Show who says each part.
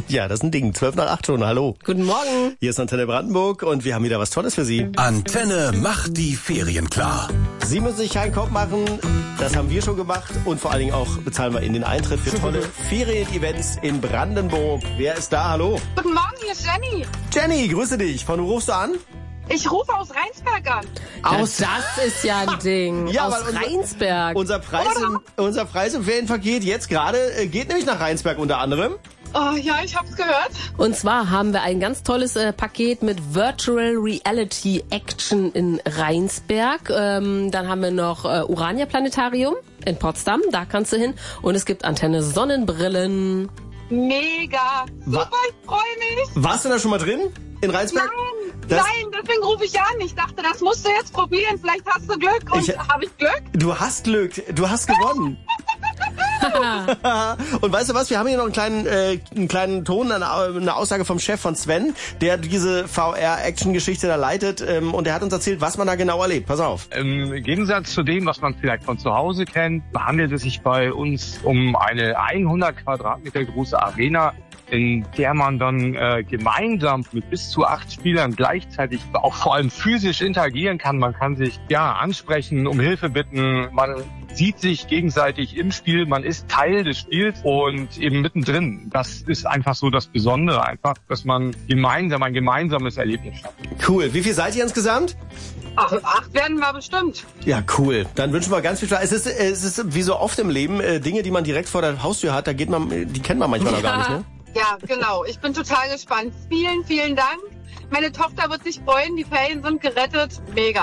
Speaker 1: Ja, das ist ein Ding. 12:08 schon. Hallo.
Speaker 2: Guten Morgen.
Speaker 1: Hier ist Antenne Brandenburg und wir haben wieder was Tolles für Sie.
Speaker 3: Antenne macht die Ferien klar.
Speaker 1: Sie müssen sich keinen Kopf machen. Das haben wir schon gemacht. Und vor allen Dingen auch bezahlen wir Ihnen den Eintritt für tolle Ferien-Events in Brandenburg. Wer ist da? Hallo.
Speaker 4: Guten Morgen, hier ist Jenny.
Speaker 1: Jenny, grüße dich. Von wo rufst du an?
Speaker 4: Ich rufe aus Rheinsberg an.
Speaker 2: Das ist ja ein Ding.
Speaker 1: Ja,
Speaker 2: aus
Speaker 1: weil
Speaker 2: Rheinsberg.
Speaker 1: Unser Preis im Ferienpaket jetzt gerade geht nämlich nach Rheinsberg unter anderem.
Speaker 4: Oh ja, ich hab's gehört.
Speaker 2: Und zwar haben wir ein ganz tolles Paket mit Virtual Reality Action in Rheinsberg. Dann haben wir noch Urania Planetarium in Potsdam, da kannst du hin. Und es gibt Antenne Sonnenbrillen.
Speaker 4: Mega. Super, ich freue mich.
Speaker 1: Warst du da schon mal drin? In Rheinsberg?
Speaker 4: Nein, deswegen rufe ich an. Ich dachte, das musst du jetzt probieren. Vielleicht hast du Glück. Und habe ich Glück?
Speaker 1: Du hast Glück. Du hast gewonnen. Und weißt du was, wir haben hier noch einen kleinen Ton, eine Aussage vom Chef von Sven, der diese VR-Action-Geschichte da leitet, und der hat uns erzählt, was man da genau erlebt. Pass auf.
Speaker 5: Im Gegensatz zu dem, was man vielleicht von zu Hause kennt, handelt es sich bei uns um eine 100 Quadratmeter große Arena, in der man dann gemeinsam mit bis zu 8 Spielern gleichzeitig auch vor allem physisch interagieren kann. Man kann sich ansprechen, um Hilfe bitten, man sieht sich gegenseitig im Spiel, man ist Teil des Spiels und eben mittendrin. Das ist einfach so das Besondere, einfach, dass man ein gemeinsames Erlebnis schafft.
Speaker 1: Cool. Wie viel seid ihr insgesamt?
Speaker 4: 8 werden wir bestimmt.
Speaker 1: Ja, cool. Dann wünschen wir ganz viel Spaß. Es ist wie so oft im Leben, Dinge, die man direkt vor der Haustür hat, die kennt man manchmal noch gar nicht, ne?
Speaker 4: Ja, genau. Ich bin total gespannt. Vielen, vielen Dank. Meine Tochter wird sich freuen. Die Ferien sind gerettet. Mega.